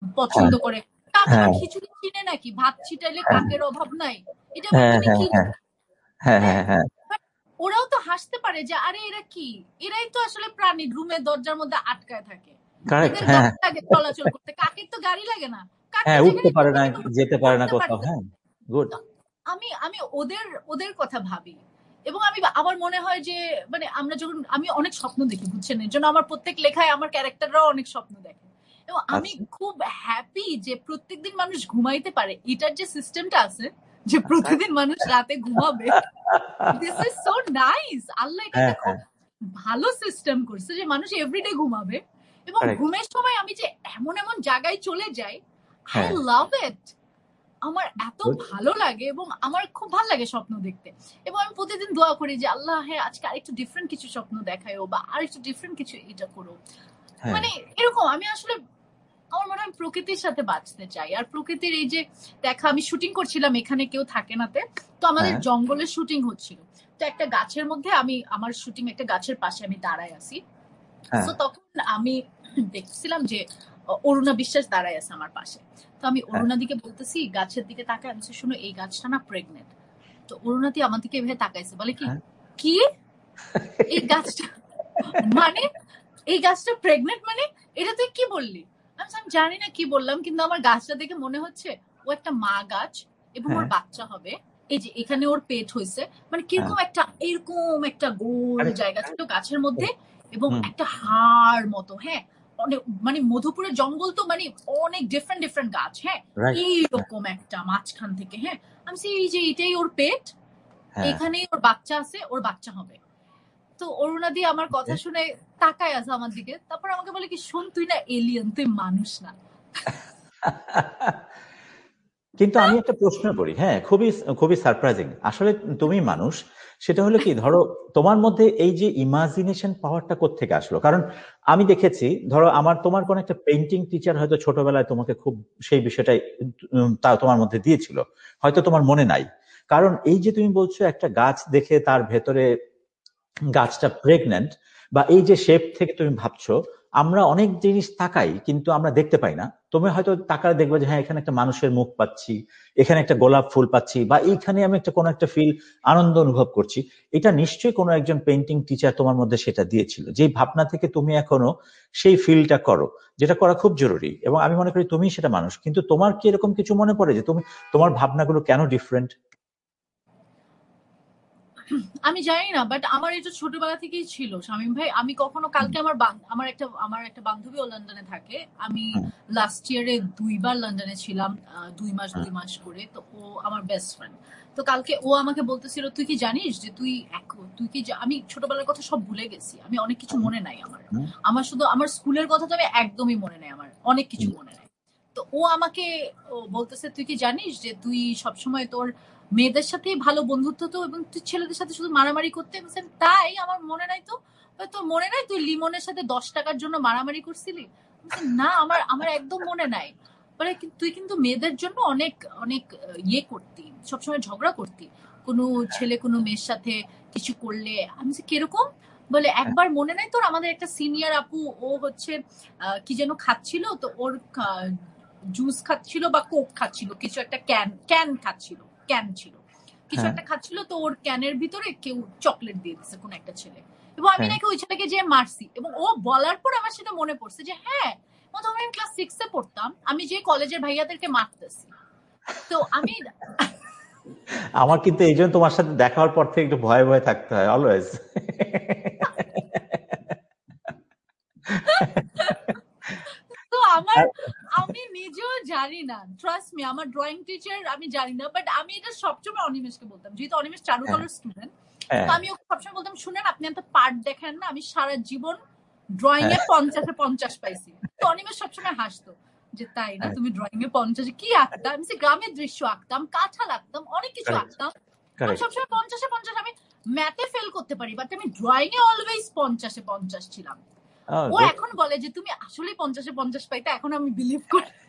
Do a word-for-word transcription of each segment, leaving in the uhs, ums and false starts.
পছন্দ করে। কাক আবার খিচুড়ি চিনে নাকি? ভাত ছিটাইলে কাকের অভাব নাই, এটা আবার তুমি কি? ওরাও তো হাসতে পারে যে আরে এরা কি, এরাই তো আসলে প্রাণী, রুমের দরজার মধ্যে আটকায় থাকে, এদের গাড়ি লাগে চলাচল করতে, কাকের তো গাড়ি লাগে না, কাকের উঠতে পারে না, যেতে পারে না কোথাও। হ্যাঁ, গুড। আমি আমি ওদের ওদের কথা ভাবি, এবং আমি আমার মনে হয় যে মানে আমরা যখন, আমি অনেক স্বপ্ন দেখি বুঝছেন, এর জন্য আমার প্রত্যেক লেখায় আমার ক্যারেক্টাররাও অনেক স্বপ্ন দেখে, এবং আমি খুব হ্যাপি যে প্রত্যেকদিন মানুষ ঘুমাইতে পারে, এটার যে সিস্টেমটা আছে যে প্রতিদিন মানুষ রাতে ঘুমাবে, দিস ইজ সো নাইস। আল্লাহ এটা একটা খুব ভালো সিস্টেম করছে যে মানুষ এভরিডে ঘুমাবে, এবং ঘুমের সময় আমি যে এমন এমন জায়গায় চলে যাই, আই লাভ ইট। আমার এত ভালো লাগে, এবং আমার খুব ভালো লাগে স্বপ্ন দেখতে, এবং আমি প্রতিদিন দোয়া করি যে আল্লাহ হ্যাঁ আজকে আরেকটু ডিফারেন্ট কিছু স্বপ্ন দেখায়ও, বা আরেকটু ডিফারেন্ট কিছু এটা করো, মানে এরকম। আমি আসলে আমার মনে হয় প্রকৃতির সাথে বাঁচতে চাই, আর প্রকৃতির এই যে দেখা, আমি শুটিং করছিলাম এখানে, কেউ থাকে নাতে, তো আমাদের জঙ্গলের শুটিং হচ্ছিল, তো একটা গাছের মধ্যে আমি, আমার শুটিং একটা গাছের পাশে আমি দাঁড়ায় আছি, তো তখন আমি দেখছিলাম যে অরুণা বিশ্বাস দাঁড়ায় আছে আমার পাশে, তো আমি অরুণা দিকে বলতেছি, গাছের দিকে তাকায়, আমি শুনো এই গাছটা না প্রেগনেন্ট। তো অরুণাদি আমার দিকে এভাবে তাকাইছে, বলে কি কি এই গাছটা মানে এই গাছটা প্রেগনেন্ট মানে, এটা তুই কি বললি? আমি জানি না কি বললাম, কিন্তু আমার গাছটা দেখে মনে হচ্ছে ও একটা মা গাছ, এবং ওর বাচ্চা হবে, এই যে এখানে ওর পেট হয়েছে, মানে কিরকম একটা এরকম একটা গোল জায়গা ছিল গাছের মধ্যে, এবং একটা হাড় মতো, হ্যাঁ অনেক, মানে মধুপুরের জঙ্গল তো মানে অনেক ডিফারেন্ট ডিফারেন্ট গাছ, হ্যাঁ এইরকম একটা মাঝখান থেকে, হ্যাঁ আমি এই যে এটাই ওর পেট, এখানেই ওর বাচ্চা আছে, ওর বাচ্চা হবে। তো অরুণা দি আমার কথা শুনে তাকায় আছে আমার দিকে, তারপর আমাকে বলে কি, শোন তুই না এলিয়েন, তুই মানুষ না। কিন্তু আমি একটা প্রশ্ন করি, হ্যাঁ খুবই খুবই সারপ্রাইজিং, আসলে তুমি মানুষ, সেটা হলো কি, ধরো তোমার মধ্যে এই যে ইমাজিনেশন পাওয়ারটা কোত্থেকে আসলো? কারণ আমি দেখেছি, ধরো আমার তোমার কোন একটা পেইন্টিং টিচার হয়তো ছোটবেলায় তোমাকে খুব সেই বিষয়টাই তা তোমার মধ্যে দিয়েছিল, হয়তো তোমার মনে নাই। কারণ এই যে তুমি বলছো একটা গাছ দেখে তার ভেতরে গাছটা প্রেগন্যান্ট, বা এই যে শেপ থেকে তুমি ভাবছো, আমরা অনেক জিনিস তাকাই কিন্তু আমরা দেখতে পাই না। তুমি হয়তো তাকালে দেখবে যে হ্যাঁ এখানে একটা মানুষের মুখ পাচ্ছি, এখানে একটা গোলাপ ফুল পাচ্ছি, বা এইখানে আমি একটা কোনো একটা ফিল আনন্দ অনুভব করছি। এটা নিশ্চয়ই কোনো একজন পেইন্টিং টিচার তোমার মধ্যে সেটা দিয়েছিল, যেই ভাবনা থেকে তুমি এখনো সেই ফিলটা করো, যেটা করা খুব জরুরি। এবং আমি মনে করি তুমি সেটা মানুষ, কিন্তু তোমার কি এরকম কিছু মনে পড়ে যে তুমি তোমার ভাবনাগুলো কেন ডিফারেন্ট? আমি জানি না, বাট আমার এটা ছোটবেলা থেকেই ছিল শামীম ভাই। আমি কখনো, কালকে আমার আমার একটা আমার একটা বান্ধবী ও লন্ডনে থাকে, আমি লাস্ট ইয়ারে দুইবার লন্ডনে ছিলাম, দুই মাস দুই মাস করে, তো ও আমার বেস্ট ফ্রেন্ড। তো কালকে ও আমাকে বলতেছিল, তুই কি জানিস যে তুই তুই কি, আমি ছোটবেলার কথা সব ভুলে গেছি, আমি অনেক কিছু মনে নাই আমার, আমার শুধু আমার স্কুলের কথা তো আমি একদমই মনে নাই, আমার অনেক কিছু মনে নাই। তো ও আমাকে বলতেছে, তুই কি জানিস যে তুই সবসময় তোর মেয়েদের সাথেই ভালো বন্ধুত্ব তো, এবং তুই ছেলেদের সাথে শুধু মারামারি করতে। তাই আমার মনে নাই তো। তোর মনে নাই তুই লিমনের সাথে দশ টাকার জন্য মারামারি করছিলি? না, আমার আমার একদম মনে নাই। বলে তুই কিন্তু মেয়েদের জন্য অনেক অনেক ইয়ে করতি, সবসময় ঝগড়া করতি, কোনো ছেলে কোনো মেয়ের সাথে কিছু করলে। আমি কিরকম? বলে একবার মনে নাই তোর, আমাদের একটা সিনিয়র আপু, ও হচ্ছে কি যেন খাচ্ছিল, তো ওর জুস খাচ্ছিল বা কোক খাচ্ছিল, কিছু একটা ক্যান ক্যান খাচ্ছিল ক্যান ছিল, কিছু একটা খাচ্ছিল, তো ওর ক্যানের ভিতরে কেউ চকলেট দিয়ে দিচ্ছে কোন একটা ছেলে, এবং আমি নাকি ওই ছেলেকে যে মারছি। এবং ও বলার পর আমার সেটা মনে পড়ছে যে হ্যাঁ, তখন আমি ক্লাস সিক্সে পড়তাম, আমি যে কলেজের ভাইয়াদেরকে মারতেছি। তো আমি আমার কিন্তু এই জন্য তোমার সাথে দেখার পর থেকে একটু ভয়ে ভয়ে থাকতে হয় অলওয়েজ। তো আমার, আমি নিজেও জানি না, ট্রাস্ট মি, আমার ড্রয়িং টিচার আমি জানি না, বাট আমি এটা সবসময় অনিমেষকে বলতাম, যেহেতু অনিমেষ চারুকলার স্টুডেন্ট, তো আমি ওকে সবসময় বলতাম, শুনেন আপনি এত পার্ট দেখেন না, আমি সারা জীবন ড্রয়িং এ পঞ্চাশে পঞ্চাশ পাইছি। তো অনিমেষ সবসময় হাসতো যে তাই না, তুমি ড্রয়িং এ পঞ্চাশে কি আঁকতাম? আমি গ্রামের দৃশ্য আঁকতাম, কাঁঠাল আঁকতাম, অনেক কিছু আঁকতাম, আমি সবসময় পঞ্চাশে পঞ্চাশ। আমি ম্যাথে ফেল করতে পারি, বাট আমি ড্রয়িং এ অলওয়েজ পঞ্চাশে পঞ্চাশ ছিলাম। ও এখন বলে যে তুমি আসলে পঞ্চাশে পঞ্চাশ পাইতে, এখন আমি বিলিভ করি।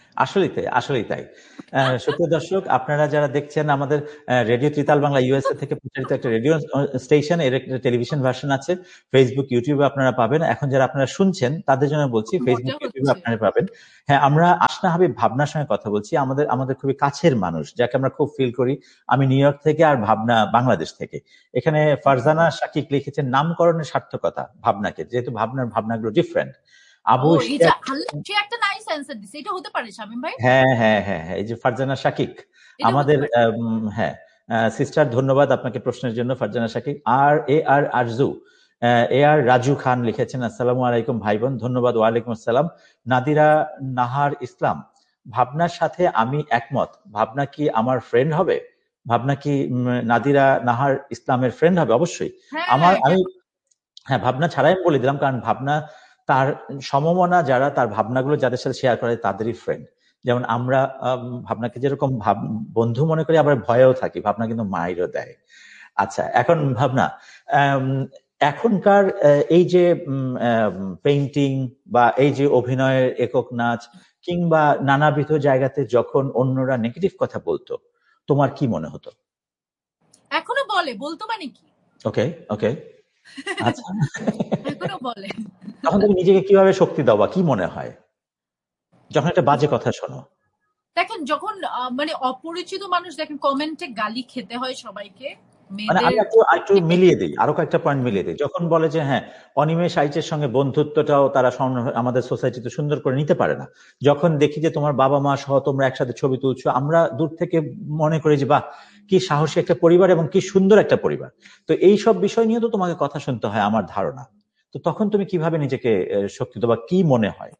আসলেই তাই, আসলেই তাই। আহ, সুপ্রিয় দর্শক, আপনারা যারা দেখছেন আমাদের রেডিও ত্রিতাল বাংলা ইউএসএ থেকে প্রচারিত একটা রেডিও স্টেশন, এর একটা টেলিভিশন ভার্সন আছে, ফেসবুক ইউটিউবে আপনারা পাবেন। এখন যারা আপনারা শুনছেন তাদের জন্য বলছি, ফেসবুক মজা ইউটিউবে হচ্ছে। আপনারা পাবেন। হ্যাঁ, আমরা আসনা হাবিব ভাবনার সঙ্গে কথা বলছি, আমাদের আমাদের খুবই কাছের মানুষ, যাকে আমরা খুব ফিল করি। আমি নিউ ইয়র্ক থেকে, আর ভাবনা বাংলাদেশ থেকে। এখানে ফারজানা শাকিক লিখেছেন নামকরণের সার্থকতা ভাবনাকে, যেহেতু ভাবনার ভাবনাগুলো ডিফারেন্ট। আবু ও, ইশতিয়াক, এটা আল্লাহ, সে একটা নাইস অ্যানসার দিছে। এটা হতে পারে শামীম ভাই? হ্যাঁ হ্যাঁ হ্যাঁ হ্যাঁ, এই যে ফারজানা শাকিক এটা হতে আমাদের, পারে। আম, হ্যাঁ সিস্টার, ধন্যবাদ আপনাকে প্রশ্নের জন্য ফারজানা শাকিক। আর এ আর আরজু, আহ, এ আর রাজু খান লিখেছেন আসসালামু আলাইকুম ভাই বোন, ধন্যবাদ। ওয়ালাইকুম আসসালাম। নাদিরা নাহার ইসলাম, ভাবনার সাথে আমি একমত। ভাবনা কি আমার ফ্রেন্ড হবে? ভাবনা কি উম, নাদিরা নাহার ইসলামের ফ্রেন্ড হবে? অবশ্যই। হ্যাঁ আমার হ্যাঁ, আমি কেন? হ্যাঁ, ভাবনা ছাড়াই আমি বলে দিলাম, কারণ ভাবনা তার সমমনা যারা তার ভাবনাগুলো যাদের সাথে শেয়ার করে তাদেরই ফ্রেন্ড। যেমন আমরা আম, ভাবনাকে যেরকম ভাব বন্ধু মনে করি, আবার ভয়েও থাকি। ভাবনা কিন্তু মাইরও দেয়। আচ্ছা, এখন ভাবনা, আম, এখনকার আহ, এই যে পেইন্টিং বা এই যে অভিনয়ের একক নাচ কিংবা নানাবিধ জায়গাতে যখন অন্যরা নেগেটিভ কথা বলতো, তোমার কি মনে হতো? এখনো বলে, বলতো মানে কি? ওকে, ওকে, আচ্ছা। এখনো বলে। তখন তুমি নিজেকে কিভাবে শক্তি দাও, বা কি মনে হয় যখন একটা বাজে কথা শোনো? দেখেন, যখন আহ, মানে অপরিচিত মানুষ, দেখেন কমেন্টে গালি খেতে হয় সবাইকে, মানে আমি মেয়েদের। একটু একটু মিলিয়ে দিই, আরো কয়েকটা পয়েন্ট মিলিয়ে দিই। যখন বলে যে হ্যাঁ, অনিমেষ আইচের সঙ্গে বন্ধুত্বটাও তারা সম- আমাদের সোসাইটিতে সুন্দর করে নিতে পারে না। যখন দেখি যে তোমার বাবা মা সহ তোমরা একসাথে ছবি তুলছো, আমরা দূর থেকে মনে করি যে বাহ, কি সাহসী একটা পরিবার এবং কি সুন্দর একটা পরিবার। তো এই সব বিষয় নিয়ে তো তোমাকে কথা শুনতে হয় আমার ধারণা। তো তখন তুমি কিভাবে নিজেকে আহ, শক্তি দাও, বা কি মনে হয়?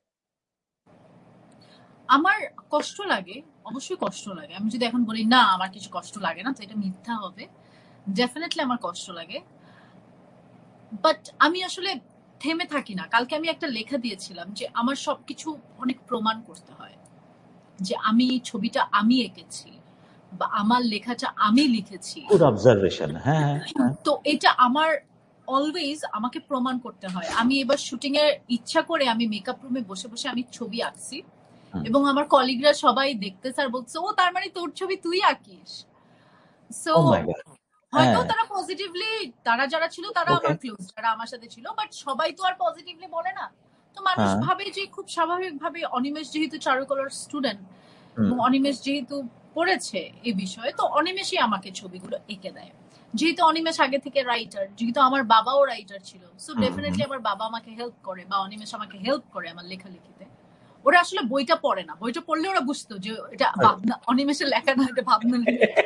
আমার কষ্ট লাগে, অবশ্যই কষ্ট লাগে। আমি যদি এখন বলি না আমার কিছু কষ্ট লাগে না, তো এটা মিথ্যা হবে। ডেফিনেটলি আমার কষ্ট লাগে, বাট আমি আসলে থেমে থাকি না। কালকে আমি একটা লেখা দিয়েছিলাম যে আমার সবকিছু অনেক প্রমাণ করতে হয়, যে আমি ছবিটা আমি এঁকেছি বা আমার লেখাটা আমি লিখেছি। গুড অবজারভেশন, হ্যাঁ হ্যাঁ হ্যাঁ। তো এটা আমার অলওয়েজ আমাকে প্রমাণ করতে হয়। আমি এবার শুটিং এর ইচ্ছা করে আমি মেকআপ রুমে বসে বসে আমি ছবি আঁকছি, হুম। এবং আমার কলিগরা সবাই দেখতে স্যার বলছে, ও তার মানে তোর ছবি তুই আঁকিস। সো ও মাই গড। হয়তো হ্যাঁ। তারা পজিটিভলি, তারা যারা ছিল তারা ওকে। আমার ক্লোজ, যারা আমার সাথে ছিল, বাট সবাই তো আর পজিটিভলি বলে না। তো মানুষ হ্যাঁ। ভাবে যে খুব স্বাভাবিকভাবে অনিমেষ যেহেতু চারুকলার স্টুডেন্ট, হুম এবং অনিমেষ যেহেতু পড়েছে এই বিষয়ে, তো অনিমেষই আমাকে ছবিগুলো এঁকে দেয়। যেহেতু অনিমেষ আগে থেকে রাইটার, যেহেতু আমার বাবাও রাইটার ছিল, সো হুম হুম ডেফিনেটলি আমার বাবা আমাকে হেল্প করে বা অনিমেষ আমাকে হেল্প করে আমার লেখালেখিতে। ওরা আসলে বইটা পড়ে না, বইটা পড়লে ওরা বুঝতো যে এটা ভাবনা, অনিমেষের লেখা না, এটা ভাবনা লিখেছে।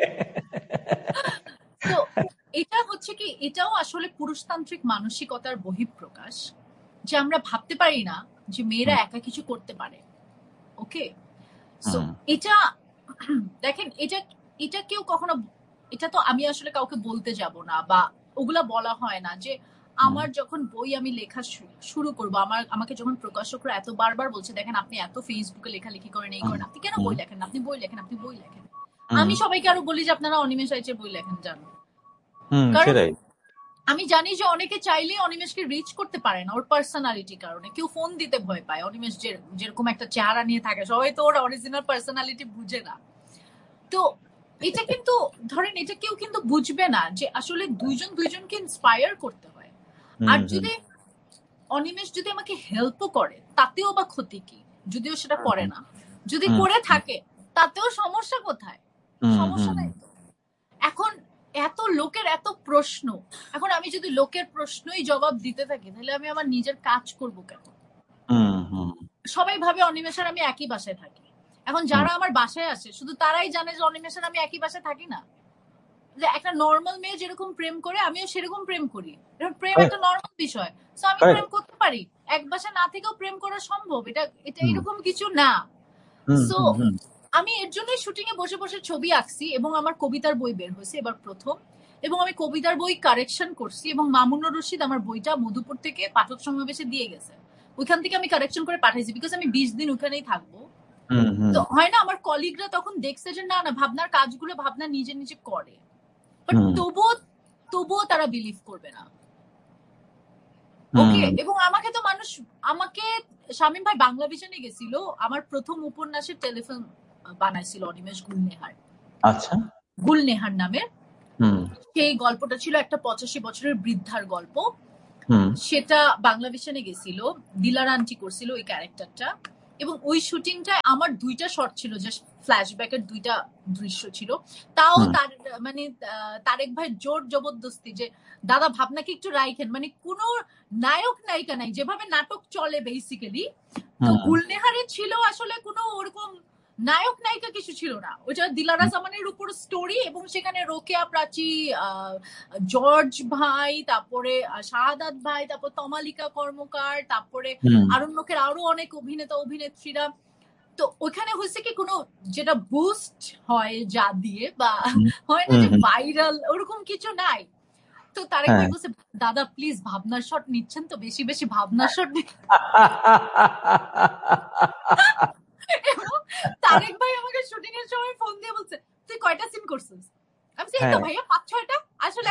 তো এটা হচ্ছে কি, এটাও আসলে পুরুষতান্ত্রিক মানসিকতার বহিঃপ্রকাশ, যে আমরা ভাবতে পারি না যে মেয়েরা হুম একা কিছু করতে পারে। ওকে, সো হুম এটা দেখেন, এটা এটা কেউ কখনো, এটা তো আমি আসলে কাউকে বলতে যাব না, বা ওগুলা বলা হয় না যে হুম আমার যখন বই আমি লেখা শু- শুরু করব, আমার আমাকে যখন প্রকাশকরা এত বারবার বলছে দেখেন আপনি এত ফেসবুকে লেখালেখি করেন, এই করেন, আপনি কেন হুম বই লেখেন না? আপনি বই লেখেন, আপনি বই লেখেন। হুম আমি সবাইকে আরো বলি যে আপনারা অনিমেষ আইচের বই লেখেন, জানো। হুম, কারণ সেটাই। আমি জানি যে অনেকে চাইলেই অনিমেষকে রিচ করতে পারে না, ওর পার্সোনালিটির কারণে। কেউ ফোন দিতে ভয় পায়, অনিমেষ যে- যেরকম একটা চেহারা নিয়ে থাকে, সবাই তো ওর অরিজিনাল পার্সোনালিটি বুঝে না। তো এটা কিন্তু, ধরেন এটা কেউ কিন্তু বুঝবে না যে আসলে দুইজন দুইজনকে ইন্সপায়ার করতে হয়। হুম আর হুম যদি অনিমেষ যদি আমাকে হেল্পও করে, তাতেও বা ক্ষতি কি? যদিও সেটা করে হুম না, যদি হুম করে থাকে তাতেও সমস্যা কোথায়? হুম সমস্যা হুম নাই তো। এখন এত লোকের এত প্রশ্ন, এখন আমি যদি লোকের প্রশ্নই জবাব দিতে থাকি, তাহলে আমি আমার নিজের কাজ করব কেন? হুম হুম সবাই ভাবে অনিমেষের আমি একই বাসায় থাকি। এখন হুম যারা আমার বাসায় আসে শুধু তারাই জানে যে অনিমেষের আমি একই বাসায় থাকি না। যে একটা নর্মাল মেয়ে যেরকম প্রেম করে আমিও সেরকম প্রেম করি, প্রেম একটা নর্মাল বিষয়। তো আমি প্রেম কারেক্ট। করতে পারি, এক বাসা না থেকেও প্রেম করা সম্ভব। এটা এটা হুম এরকম কিছু না। হুম সো হুম হুম আমি এর জন্যই শুটিং এ বসে বসে ছবি আঁকছি, এবং আমার কবিতার বই বের হয়েছে এবার প্রথম, এবং আমি কবিতার বই কারেকশন করছি, এবং মামুনুর রশিদ আমার বইটা মধুপুর থেকে পাঠক সমাবেশে দিয়ে গেছে। ওইখান থেকে আমি কারেকশন করে পাঠাইছি, বিকজ আমি বিশ দিন ওখানেই থাকবো। হুম হুম তো হয় না, আমার কলিগরা তখন দেখছে যে না না, ভাবনার কাজগুলো ভাবনা নিজে নিজে করে, বাট হুম তবুও তবুও তারা বিলিভ করবে না। ওকে, এবং আমাকে তো মানুষ, আমাকে শামীম ভাই বাংলা ভিশনে গেছিল, আমার প্রথম উপন্যাসের টেলিফিল্ম বানাইছিল অনিমেষ গুলনেহার। আচ্ছা, গুলনেহার নামের সেই গল্পটা ছিল একটা পঁচাশি বছরের বৃদ্ধার গল্প। সেটা বাংলা ভিশনে গেছিল, দিলার আন্টি করছিল ওই ক্যারেক্টারটা, এবং ওই শুটিংটায় আমার দুইটা শট ছিল, জাস্ট ফ্ল্যাশব্যাকের দুইটা দৃশ্য ছিল। তাও তার মানে তারেক ভাই জোর জবরদস্তি যে দাদা ভাবনাকে একটু রাইখেন, মানে কোনো নায়ক নায়িকা নাই, যেভাবে নাটক চলে বেসিক্যালি। তো গুলনেহারে ছিল আসলে কোনো ওরকম নায়ক নায়িকা কিছু ছিল না, ওইটা দিলারা জামানের উপর স্টোরি, এবং সেখানে রোকেয়া প্রাচী, জর্জ ভাই, তারপরে শাহাদাত ভাই, তারপর তমালিকা কর্মকার, তারপরে আরণ্যকের আরো অনেক অভিনেতা অভিনেত্রীরা। তো ওখানে হয়েছে কি, কোনো যেটা বুস্ট হয় যা দিয়ে বা হয় না যে ভাইরাল, ওরকম কিছু নাই। তো তারেক ভাই বলছে দাদা প্লিজ ভাবনার শট নিচ্ছেন তো, বেশি বেশি ভাবনার শট। তারেক ভাই আমাকে শুটিং এর সময় ফোন দিয়ে বলছে তুই কয়টা সিন করছিস? আমি বলছি এই তো ভাইয়া পাঁচ ছয়টা। আসলে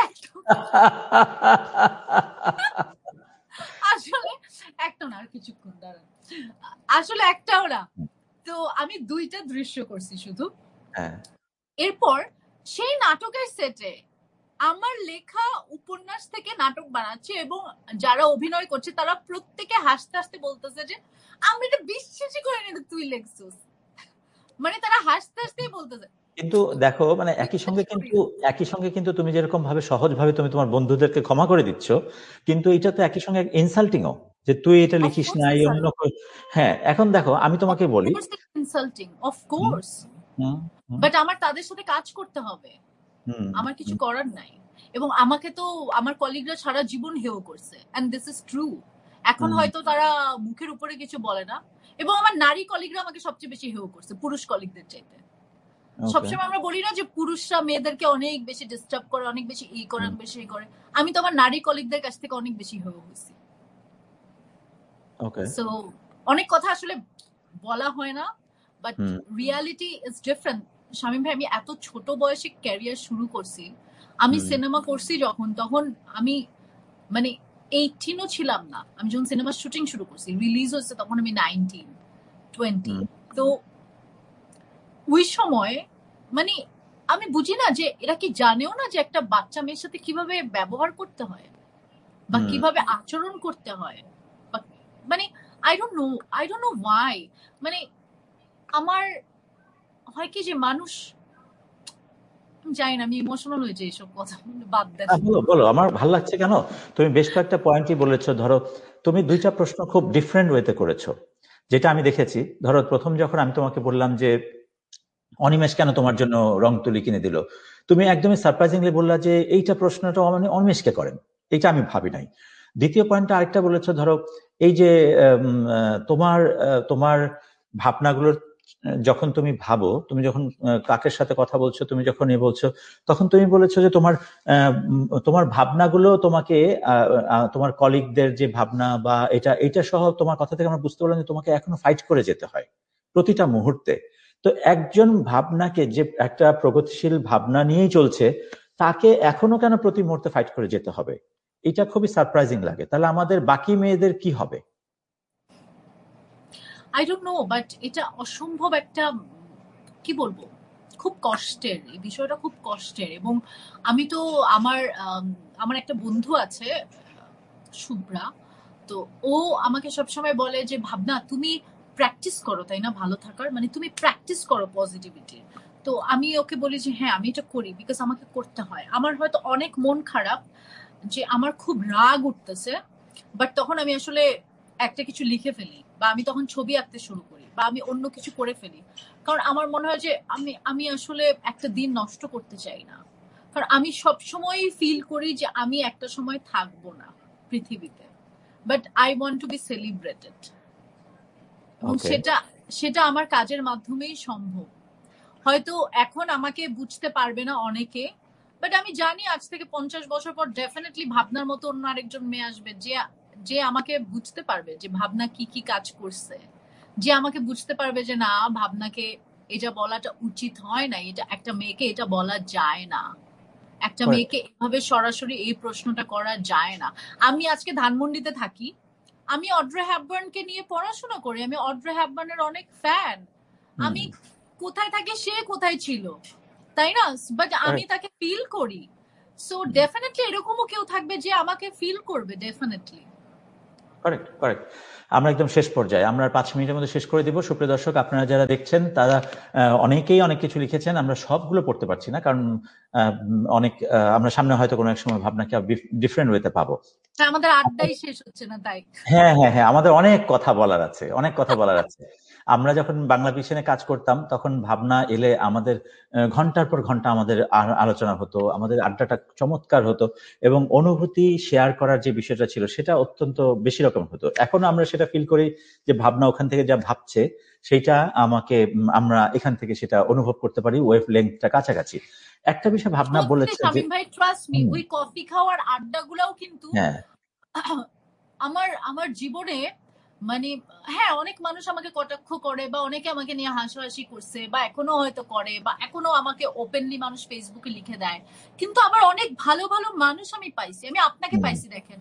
আসলে একটা না, আর কিছুক্ষণ দাঁড়ান, আসলে একটাও না। তো আমি দুইটা দৃশ্য করছি শুধু। এরপর সেই নাটকের সেটে আমার লেখা উপন্যাস থেকে নাটক বানাচ্ছে, এবং যারা অভিনয় করছে তারা প্রত্যেকে হাসতে হাসতে বলতেছে যে আমি এটা বিশ্বাসই করিনি তুই লেখছিস, মানে তারা হাসতে হাসতেই বলতেছে। কিন্তু দেখো, মানে একই সঙ্গে কিন্তু একই সঙ্গে কিন্তু তুমি যেরকম ভাবে সহজ ভাবে তুমি তোমার বন্ধুদেরকে ক্ষমা করে দিচ্ছ, কিন্তু এটা তো একই সঙ্গে ইনসাল্টিংও, যে তুই এটা লিখিস নাই অন্য। হ্যাঁ, এখন দেখো আমি তোমাকে বলি, ইনসাল্টিং অফ কোর্স, বাট আমার তাদের সাথে কাজ করতে হবে, আমার কিছু করার নাই। এবং আমাকে তো আমার কলিগরা সারা জীবন হেয় করছে, এন্ড দিস ইজ ট্রু। এখন হয়তো তারা মুখের উপরে কিছু বলে না, এবং আমার নারী কলিগরা আমাকে সবচেয়ে বেশি হেয় করছে পুরুষ কলিগদের চাইতে। সবসময় আমরা বলি না যে পুরুষরা মেয়েদেরকে অনেক বেশি ডিস্টার্ব করে, অনেক বেশি ই করে, অনেক বেশি ই করে। আমি তো আমার নারী কলিগদের কাছ থেকে অনেক বেশি হেয় হয়েছি। সো অনেক কথা আসলে বলা হয় না, but reality is different. Shamim ভাই, আমি এত ছোট বয়সে ক্যারিয়ার শুরু করছি। আমি সিনেমা করছি যখন, তখন আমি মানে এইটিনও ছিলাম না। আমি যখন সিনেমা শুটিং শুরু করছি, রিলিজ হয়েছে তখন আমি নাইনটিন টোয়েন্টি। তো ওই সময় মানে আমি বুঝি না যে এরা কি জানেও না যে একটা বাচ্চা মেয়ের সাথে কিভাবে ব্যবহার করতে হয় বা কিভাবে আচরণ করতে হয়। মানে I don't know I don't know Y, মানে আমার হয় কি যে মানুষ, জানি না, আমি ইমোশনাল হয়ে যাই এসব কথা বাদ দেন। বলো বলো, আমার ভালো লাগছে কেন তুমি বেশ কয়েকটা পয়েন্টই বলেছো। ধরো তুমি দুইটা প্রশ্ন খুব ডিফারেন্ট ওয়েতে করেছো, যেটা আমি দেখেছি। ধরো প্রথম যখন আমি তোমাকে বললাম যে অনিমেষ কেন তোমার জন্য রং তুলি কিনে দিল, তুমি একদমই সারপ্রাইজিংলি বললা যে এইটা প্রশ্নটা মানে অনিমেষকে করেন, এইটা আমি ভাবি নাই। দ্বিতীয় পয়েন্টটা আরেকটা বলেছো, ধরো এই যে তোমার তোমার ভাবনাগুলোর যখন তুমি ভাবো, তুমি যখন কাকের সাথে কথা বলছো, তুমি যখন এ বলছো, তখন তুমি বলেছো যে তোমার তোমার ভাবনাগুলো তোমাকে তোমার কলিগদের যে ভাবনা বা এটা এটা সহ তোমার কথা থেকে আমরা বুঝতে পারলাম যে তোমাকে এখনো ফাইট করে যেতে হয় প্রতিটা মুহূর্তে। তো একজন ভাবনাকে, যে একটা প্রগতিশীল ভাবনা নিয়েই চলছে, তাকে এখনো কেন প্রতি মুহূর্তে ফাইট করে যেতে হবে? এটা খুবই সারপ্রাইজিং লাগে। তাহলে আমাদের বাকি মেয়েদের কি হবে? আই ডোন্ট নো, বাট এটা অসম্ভব একটা, কি বলবো, খুব কষ্টের, এই বিষয়টা খুব কষ্টের। এবং আমি তো আমার আমার একটা বন্ধু আছে শুভ্রা, তো ও আমাকে সবসময় বলে যে ভাবনা তুমি প্র্যাকটিস করো, তাই না, ভালো থাকার, মানে তুমি প্র্যাকটিস করো পজিটিভিটি। তো আমি ওকে বলি যে হ্যাঁ আমি এটা করি, বিকজ আমাকে করতে হয়। আমার হয়তো অনেক মন খারাপ, যে আমার খুব রাগ উঠতেছে, বাট তখন আমি আসলে একটা কিছু লিখে ফেলি, বা আমি তখন ছবি আঁকতে শুরু করি, বা আমি অন্য কিছু করে ফেলি, কারণ আমার মনে হয় যে আমি আমি আসলে একটা দিন নষ্ট করতে চাই না। কারণ আমি সবসময় ফিল করি যে আমি একটা সময় থাকবো না পৃথিবীতে, but I want to B celebrated, এবং সেটা সেটা আমার কাজের মাধ্যমেই সম্ভব। হয়তো এখন আমাকে বুঝতে পারবে না অনেকে, বাট আমি জানি আজ থেকে পঞ্চাশ বছর পর ডেফিনেটলি ভাবনার মতো অন্য আরেকজন মেয়ে আসবে, যে যে আমাকে বুঝতে পারবে যে ভাবনা কি কি কাজ করছে, যে আমাকে বুঝতে পারবে যে না, ভাবনাকে এটা বলাটা উচিত হয় না, এটা একটা মেয়েকে এটা বলা যায় না। একটা মেয়েকে এভাবে সরাসরি এই প্রশ্নটা করা যায় না। আমি আজকে ধানমন্ডিতে থাকি, আমি অড্রে হ্যাপবার্নকে নিয়ে পড়াশোনা করি, আমি অড্রে হ্যাপবার্নের অনেক ফ্যান। আমি কোথায় থাকি, সে কোথায় ছিল, তাই না? বাট আমি তাকে ফিল করি। সো ডেফিনেটলি এরকমও কেউ থাকবে যে আমাকে ফিল করবে, ডেফিনেটলি। কারেক্ট কারেক্ট আমরা একদম শেষ পর্যায়ে, আমরা পাঁচ মিনিটের মধ্যে শেষ করে দিব। সুপ্রিয় দর্শক, আপনারা যারা দেখছেন তারা অনেকেই অনেক কিছু লিখেছেন, আমরা সবগুলো পড়তে পারছি না, কারণ অনেক আমরা সামনে হয়তো কোনো এক সময় ভাবনাকে ডিফারেন্ট ওয়েতে পাবো। আমাদের আড্ডাই শেষ হচ্ছে না, তাই। হ্যাঁ হ্যাঁ হ্যাঁ আমাদের অনেক কথা বলার আছে, অনেক কথা বলার আছে। আমরা যখন বাংলা ভিশনে কাজ করতাম তখন ভাবনা এলে আমাদের ঘন্টার পর ঘন্টা আমাদের আলোচনা হতো, আমাদের আড্ডাটা চমৎকার হতো এবং অনুভূতি শেয়ার করার যে বিষয়টা ছিল সেটা অত্যন্ত বেশি রকম হতো। এখন আমরা সেটা ফিল করি যে ভাবনা ওখান থেকে যা ভাবছে সেটা আমাকে, আমরা এখান থেকে সেটা অনুভব করতে পারি, ওয়েভ লেন্থটা কাছাকাছি। একটা বিষয় ভাবনা বলেছে যে ভাই ট্রাস্ট মি, ওই কফি খাওয়ার আড্ডাগুলোও কিন্তু আমার আমার জীবনে মানে, হ্যাঁ অনেক মানুষ আমাকে কটাক্ষ করে বা অনেকে আমাকে নিয়ে হাসাহাসি করছে বা এখনো হয়তো করে বা এখনো আমাকে ওপেনলি মানুষ ফেসবুকে লিখে দেয়, কিন্তু আবার অনেক ভালো ভালো মানুষ আমি পাইছি। আমি আপনাকে পাইছি, দেখেন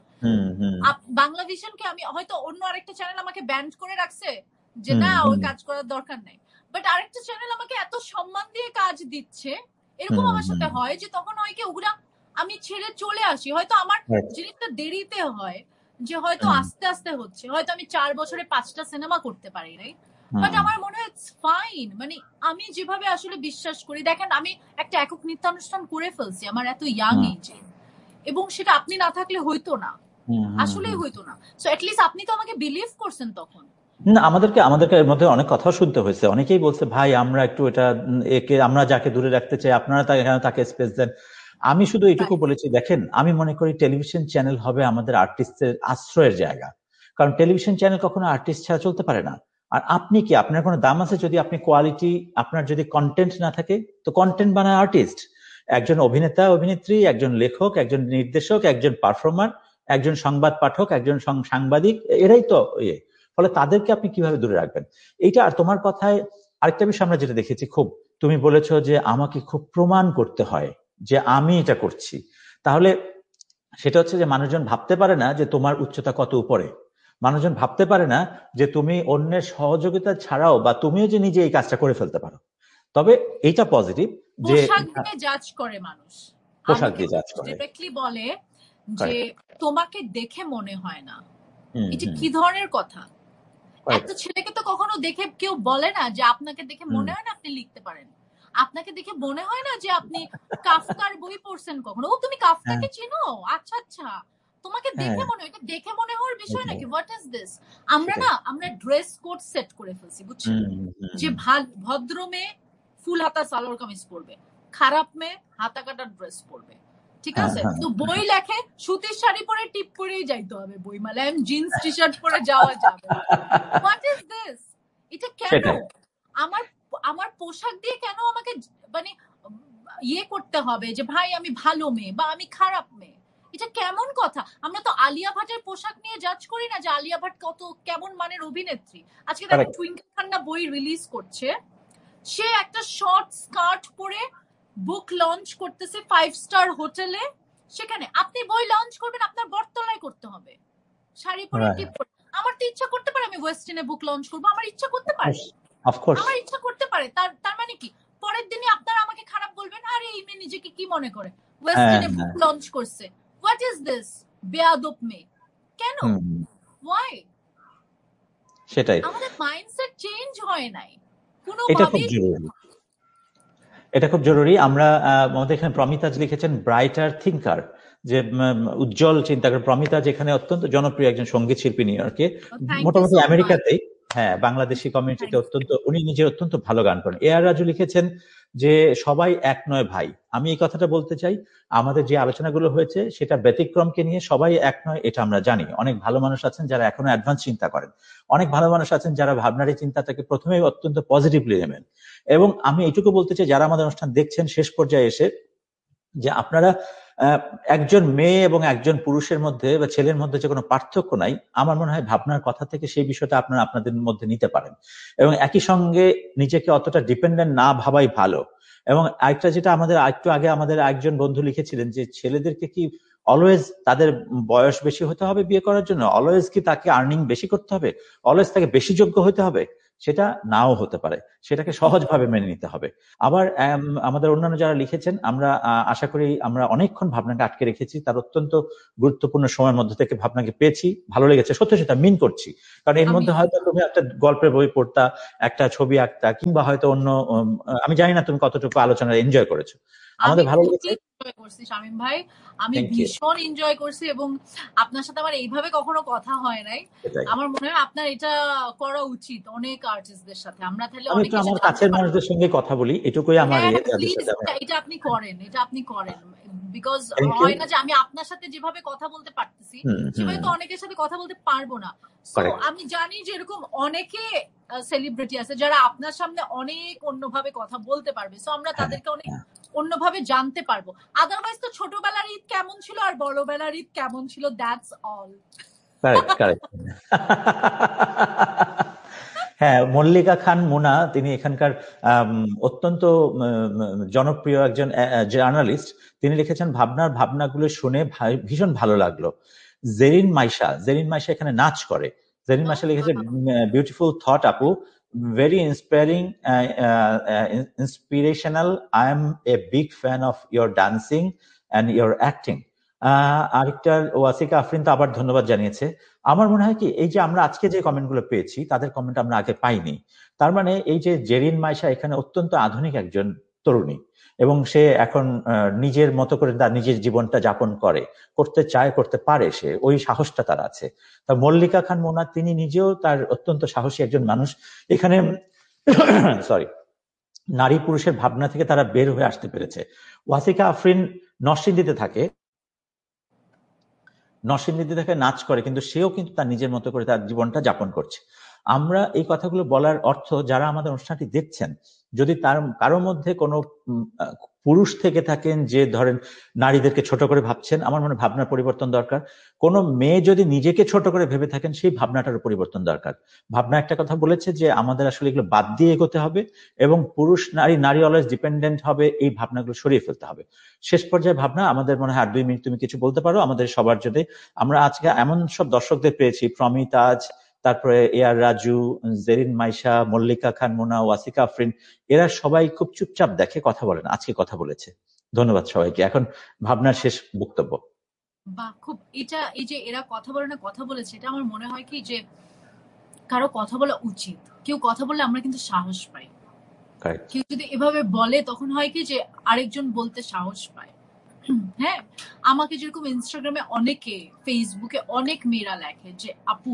বাংলা ভিশনকে আমি হয়তো অন্য আরেকটা চ্যানেল আমাকে ব্যান্ড করে রাখছে যে না ওই কাজ করার দরকার নাই, বাট আরেকটা চ্যানেল আমাকে এত সম্মান দিয়ে কাজ দিচ্ছে। এরকম আমার সাথে হয় যে তখন হয় কি ওগুলা আমি ছেড়ে চলে আসি, হয়তো আমার জিনিসটা দেরিতে হয়, যে হয়তো আস্তে আস্তে হচ্ছে, হয়তো আমি চার বছরে পাঁচটা সিনেমা করতে পারি নাই, বাট আমার মনে হয় ইটস ফাইন। মানে আমি যেভাবে আসলে বিশ্বাস করি, দেখেন আমি একটা একক নৃত্যানুষ্ঠান করে ফেলছি আমার এত ইয়াং এজে, এবং সেটা আপনি না থাকলে হইতো না, আসলেই হইতো না। সো এট লিস্ট আপনি তো আমাকে বিলিভ করছেন তখন। না, আমাদেরকে আমাদেরকে এর মধ্যে অনেক কথা শুনতে হয়েছে, অনেকেই বলছে ভাই আমরা একটু এটা একে আমরা যাকে দূরে রাখতে চাই আপনারা তাকে স্পেস দেন। আমি শুধু এইটুকু বলেছি, দেখেন আমি মনে করি টেলিভিশন চ্যানেল হবে আমাদের আর্টিস্টের আশ্রয়ের জায়গা, কারণ টেলিভিশন চ্যানেল কখনো আর্টিস্ট ছাড়া চলতে পারে না। আর আপনি কি, আপনার কোনো দাম আছে যদি আপনি কোয়ালিটি, আপনার যদি কন্টেন্ট না থাকে, তো কন্টেন্ট বানায় আর্টিস্ট, একজন অভিনেতা অভিনেত্রী, একজন লেখক, একজন নির্দেশক, একজন পারফর্মার, একজন সংবাদ পাঠক, একজন সাংবাদিক, এরাই তো ইয়ে। ফলে তাদেরকে আপনি কিভাবে দূরে রাখবেন? এইটা। আর তোমার কথায় আরেকটা বিষয় আমরা যেটা দেখেছি, খুব তুমি বলেছো যে আমাকে খুব প্রমাণ করতে হয় যে আমি এটা করছি, তাহলে সেটা হচ্ছে যে মানুষজন ভাবতে পারে না যে তোমার উচ্চতা কত উপরে, মানুষজন ভাবতে পারে না যে তুমি অন্যের সহযোগিতা ছাড়াও বা তুমিও যে নিজে এই কাজটা করে ফেলতে পারো। তবে এইটা পজিটিভ যে পোশাক দিয়ে জাজ করে মানুষ, পোশাক দিয়ে জাজ করে, ডিরেক্টলি বলে যে তোমাকে দেখে মনে হয় না। এটা কি ধরনের কথা? একটা ছেলেকে তো কখনো দেখে কেউ বলে না যে আপনাকে দেখে মনে হয় না আপনি লিখতে পারেন, আপনাকে দেখে মনে হয় না যে আপনি কাফকার বই পড়ছেন কখনো, ও তুমি কাফকাকে চিনো, আচ্ছা আচ্ছা তোমাকে দেখে মনে হয়, এটা দেখে মনে হওয়ার বিষয় নাকি? What is this? আমরা না আমরা ড্রেস কোড সেট করে ফেলছি, বুঝছেন, যে ভদ্র মেয়ে ফুল হাতা সালোয়ার কামিজ পরবে, খারাপ মেয়ে হাতা কাটা ড্রেস পরবে, ঠিক আছে? তো বই লেখে সুতির শাড়ি পরে টিপ পরেই যাইতে হবে বই, মানে জিন্স টি শার্ট পরে যাওয়া যাবে। What is this? এটা কেন? আমার আমার পোশাক দিয়ে কেন আমাকে মানে ইয়ে করতে হবে যে ভাই আমি ভালো মেয়ে বা আমি খারাপ মেয়ে? এটা কেমন কথা? আমরা তো আলিয়া ভাটের পোশাক নিয়ে জাজ করি না যে আলিয়া ভাট কত কেমন মানের অভিনেত্রী। আজকে দেখেন টুইঙ্কেল খান্না বই রিলিজ করছে, সে একটা শর্ট স্কার্ট পরে বুক লঞ্চ করতেছে ফাইভ স্টার হোটেলে, সেখানে আপনি বই লঞ্চ করবেন আপনার বটতলায় করতে হবে, শাড়ি পরে টিপ পরে। আমার তো ইচ্ছা করতে পারে আমি ওয়েস্টার্নে বুক লঞ্চ করবো, আমার ইচ্ছা করতে পারে, আমার ইচ্ছা করতে পারে। তার তার মানে কি পরের দিনই আপনারা আমাকে খারাপ বলবেন, আরে এই মেয়ে নিজেকে কি মনে করে ওয়েস্টার্নে বুক লঞ্চ করছে? What is this? বেয়াদব মেয়ে কেন? ওয়াই? সেটাই, আমাদের মাইন্ডসেট চেঞ্জ হয় নাই কোনো এটা খুব ভাবে। জরুরি, এটা খুব জরুরি। আমরা আমাদের এখানে প্রমিতাজ লিখেছেন ব্রাইটার থিঙ্কার, যে উজ্জ্বল চিন্তাকার। প্রমিতা যেখানে অত্যন্ত জনপ্রিয় একজন সঙ্গীত শিল্পী নিউ ইয়র্কে, মোটামুটি আমেরিকাতেই, হ্যাঁ বাংলাদেশি কমিউনিটিতে অত্যন্ত, উনি নিজে অত্যন্ত ভালো গান করেন। এ আর রাজু লিখেছেন যে সবাই এক নয় ভাই। আমি এই কথাটা বলতে চাই, আমাদের যে আলোচনাগুলো হয়েছে সেটা ব্যতিক্রমকে নিয়ে, সবাই এক নয় এটা আমরা জানি। অনেক ভালো মানুষ আছেন যারা এখনো অ্যাডভান্স চিন্তা করেন, অনেক ভালো মানুষ আছেন যারা ভাবনার চিন্তাটাকে প্রথমেই অত্যন্ত পজিটিভলি নেবেন। এবং আমি এইটুকু বলতে চাই যারা আমাদের অনুষ্ঠান দেখছেন শেষ পর্যায়ে এসে, যে আপনারা একজন মেয়ে এবং একজন পুরুষের মধ্যে বা ছেলের মধ্যে যে কোনো পার্থক্য নাই, আমার মনে হয় ভাবনার কথা থেকে সেই বিষয়টা আপনারা আপনাদের মধ্যে নিতে পারেন এবং একই সঙ্গে নিজেকে অতটা ডিপেন্ডেন্ট না ভাবাই ভালো। এবং আরেকটা যেটা আমাদের একটু আগে আমাদের একজন বন্ধু লিখেছিলেন যে ছেলেদেরকে কি অলওয়েজ তাদের বয়স বেশি হতে হবে বিয়ে করার জন্য, অলওয়েজ কি তাকে আর্নিং বেশি করতে হবে, অলওয়েজ তাকে বেশি যোগ্য হতে হবে? সেটা নাও হতে পারে, সেটাকে সহজভাবে মেনে নিতে হবে। আবার আমাদের অন্যান্য যারা লিখেছেন, আমরা আশা করি আমরা অনেকক্ষণ ভাবনাকে আটকে রেখেছি, তার অত্যন্ত গুরুত্বপূর্ণ সময়ের মধ্যে থেকে ভাবনাকে পেয়েছি, ভালো লেগেছে, সত্যি সেটা মিন করছি। কারণ এর মধ্যে হয়তো তুমি একটা গল্পের বই পড়তা, একটা ছবি আঁকতা, কিংবা হয়তো অন্য, আমি জানি না তুমি কতটুকু আলোচনা এনজয় করেছো। আমাদের ভালো লেগেছে। এনজয় করছি শামীম ভাই, আমি ভীষণ এনজয় করছি, এবং আপনার সাথে আমার এইভাবে কখনো কথা হয় নাই। আমার মনে হয় আপনার এটা করা উচিত অনেক আর্টিস্টদের সাথে। আমরা তাহলে অনেক আমার কাছের মানুষদের সঙ্গে কথা বলি, এটুকুই আমার এটা আপনি করেন, এটা আপনি করেন, বিকজ হয় না যে আমি আপনার সাথে যেভাবে কথা বলতে পারতেছি সেভাবে তো অনেকের সাথে কথা বলতে পারবো না। সো আমি জানি যে এরকম অনেকে সেলিব্রিটি আছে যারা আপনার সামনে অনেক অন্যভাবে কথা বলতে পারবে, সো আমরা তাদেরকে অনেক অন্যভাবে জানতে পারবো। আদারওয়াইজ তো ছোটবেলার ঈদ কেমন ছিল আর বড়বেলার ঈদ কেমন ছিল, দ্যাটস অল। কারেক্ট কারেক্ট হ্যাঁ, মল্লিকা খান মুনা, তিনি এখানকার অত্যন্ত জনপ্রিয় একজন জার্নালিস্ট। তিনি লিখেছেন ভাবনার ভাবনাগুলো শুনে ভীষণ ভালো লাগলো। জেরিন মাইশা, জেরিন মাইশা এখানে নাচ করে। জেরিন মাইশা লিখেছে বিউটিফুল থট আপু, very inspiring, uh, uh, inspirational. I am a big fan of your dancing and your acting. আরেকটা ওয়াসিকা আফরিন তো আবার ধন্যবাদ জানিয়েছে। আমার মনে হয় কি, এই যে আমরা আজকে যে কমেন্ট গুলো পেয়েছি তাদের কমেন্ট আমরা আগে পাইনি। তার মানে এই যে জেরিন মাইশা এখানে অত্যন্ত আধুনিক একজন তরুণী, এবং সে এখন নিজের মতো করে তার নিজের জীবনটা যাপন করে, করতে চায়, করতে পারে, সে ওই সাহসটা তার আছে। তা মল্লিকা খান মোনা, তিনি নিজেও তার অত্যন্ত সাহসী একজন মানুষ। এখানে সরি নারী পুরুষের ভাবনা থেকে তারা বের হয়ে আসতে পেরেছে। ওয়াসিকা আফরিন নরসিংদীতে থাকে, নরসিংদীতে থেকে নাচ করে, কিন্তু সেও কিন্তু তার নিজের মতো করে তার জীবনটা যাপন করছে। আমরা এই কথাগুলো বলার অর্থ, যারা আমাদের অনুষ্ঠানটি দেখছেন, যদি তার কারোর মধ্যে কোনো পুরুষ থেকে থাকেন যে ধরেন নারীদেরকে ছোট করে ভাবছেন, আমার মনে ভাবনার পরিবর্তন দরকার। কোনো মেয়ে যদি নিজেকে ছোট করে ভেবে থাকেন, সেই ভাবনাটার পরিবর্তন দরকার। ভাবনা একটা কথা বলেছে যে আমাদের আসলে এগুলো বাদ দিয়ে এগোতে হবে, এবং পুরুষ নারী নারী অলওয়েজ ডিপেন্ডেন্ট হবে, এই ভাবনাগুলো সরিয়ে ফেলতে হবে। শেষ পর্যায়ে ভাবনা, আমাদের মনে হয় আর দুই মিনিট তুমি কিছু বলতে পারো আমাদের সবার জন্য। আমরা আজকে এমন সব দর্শকদের পেয়েছি, প্রমিতাজ, তারপরে এ আর রাজু, জেরিন মাইশা, মল্লিকা খান মোনা, ওয়াসিকা আফরিন, এরা সবাই খুব চুপচাপ দেখে, কথা বলেন, আজকে কথা বলেছে। ধন্যবাদ সবাইকে। এখন ভাবনার শেষ বক্তব্য। বা খুব এটা, এই যে এরা কথা বলে না, কথা বলেছে, এটা আমার মনে হয় কি যে কারো কথা বলা উচিত। কেউ কথা বললে আমরা কিন্তু সাহস পাই, কেউ যদি এভাবে বলে তখন হয় কি যে আরেকজন বলতে সাহস পায়। হ্যাঁ, আমাকে যেরকম ইনস্টাগ্রামে অনেকে, ফেসবুকে অনেক মেয়েরা লেখে যে আপু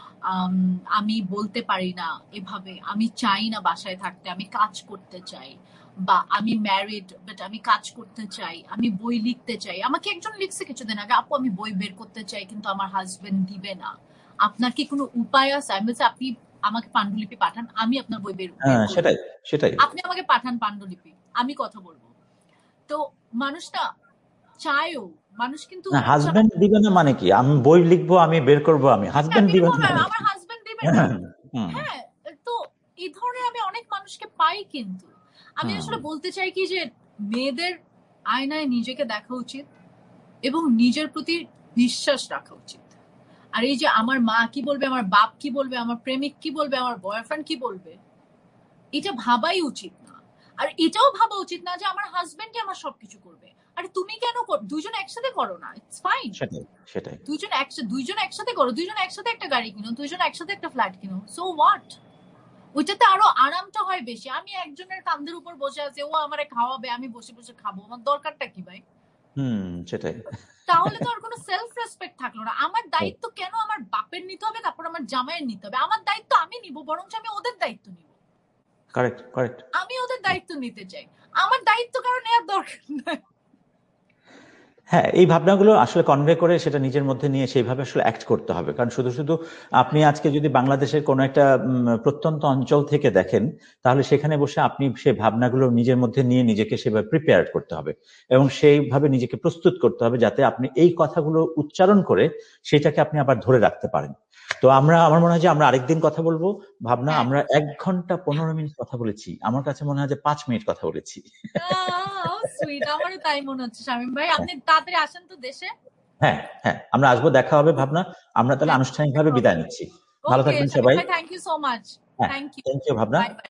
আমি বলতে পারি না এভাবে, আমি চাই না বাসায় থাকতে, আমি কাজ করতে চাই, বা আমি ম্যারিড বাট আমি কাজ করতে চাই, আমি বই লিখতে চাই। আমাকে একজন লিখছে কিছুদিন আগে, আপু আমি বই বের করতে চাই কিন্তু আমার হাজবেন্ড দিবে না, আপনার কি কোনো উপায় আছে? আমি বলছি আপনি আমাকে পাণ্ডুলিপি পাঠান, আমি আপনার বই বের করব। সেটাই সেটাই আপনি আমাকে পাঠান পাণ্ডুলিপি, আমি কথা বলবো। তো মানুষটা চায়ও, মানুষ কিন্তু হাজবেন্ড দিবে না মানে কি? আমি বই লিখবো, আমি বের করবো, আমি হাজবেন্ড দিবে না, আমার হাজবেন্ড দিবে না। হ্যাঁ, তো এই ধরনের আমি অনেক মানুষকে পাই। কিন্তু আমি আসলে বলতে চাই কি যে মেয়েদের আয়নায় নিজেকে দেখা উচিত এবং নিজের প্রতি বিশ্বাস রাখা উচিত। আর এই যে আমার মা কি বলবে, আমার বাপ কি বলবে, আমার প্রেমিক কি বলবে, আমার বয়ফ্রেন্ড কি বলবে, এটা ভাবাই উচিত না। আর এটাও ভাবা উচিত না যে আমার হাজবেন্ডই আমার সবকিছু করবে। আরে তুমি কেন, দুজন একসাথে করো না, ইটস ফাইন। সেটাই, দুজন একসাথে দুইজন একসাথে করো, দুইজন একসাথে একটা গাড়ি কিনো, দুইজন একসাথে একটা ফ্ল্যাট কিনো, সো হোয়াট? ওইটাতে আরো আরামটা হয় বেশি। আমি একজনের কাঁধের উপর বসে আছি, ও আমারে খাওয়াবে, আমি বসে বসে খাবো, আমার দরকারটা কি ভাই? হুম, সেটাই। তাহলে তো আর কোনো সেলফ রেসপেক্ট থাকলো না। আমার দায়িত্ব কেন আমার বাপের নিতে হবে, তারপর আমার জামাইয়ের নিতে হবে? আমার দায়িত্ব আমি নিব, বরং আমি ওদের দায়িত্ব নিব। কারেক্ট কারেক্ট আমি ওদের দায়িত্ব নিতে চাই, আমার দায়িত্ব কারণ নেওয়ার দরকার নাই। হ্যাঁ, এই ভাবনাগুলো আসলে কনভে করে সেটা নিজের মধ্যে নিয়ে সেইভাবে আসলে অ্যাক্ট করতে হবে। কারণ শুধু শুধু আপনি আজকে যদি বাংলাদেশের কোনো একটা উম, প্রত্যন্ত অঞ্চল থেকে দেখেন, তাহলে সেখানে বসে আপনি সেই ভাবনাগুলো নিজের মধ্যে নিয়ে নিজেকে সেভাবে প্রিপেয়ার করতে হবে এবং সেইভাবে নিজেকে প্রস্তুত করতে হবে যাতে আপনি এই কথাগুলো উচ্চারণ করে সেটাকে আপনি আবার ধরে রাখতে পারেন। তো আমরা, আমার মনে হয় যে আমরা আরেকদিন কথা বলবো। ভাবনা, হ্যাঁ আমরা এক ঘন্টা পনেরো মিনিট কথা বলেছি, আমার কাছে মনে হয় যে পাঁচ মিনিট কথা বলেছি। সুইট, আমারও তাই মনে হচ্ছে। শামীম ভাই, আপনি তাড়াতাড়ি আসেন তো দেশে। হ্যাঁ হ্যাঁ, আমরা আসবো, দেখা হবে। ভাবনা, আমরা তাহলে হ্যাঁ, আনুষ্ঠানিকভাবে বিদায় নিচ্ছি। ভালো ওকে থাকবেন শামীম সবাই। ভাই, থ্যাংক ইউ সো মাচ। হ্যাঁ, থ্যাংক ইউ। থ্যাংক ইউ ভাবনা। Bye bye.